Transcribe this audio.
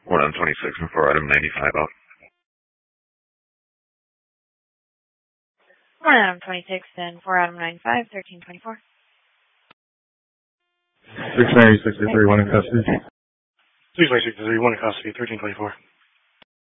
1 on 26 and 4 item 95 out. 1 item 26 and 4 item 95, 1324. 696 1 in custody. 696 1 in custody, 1324.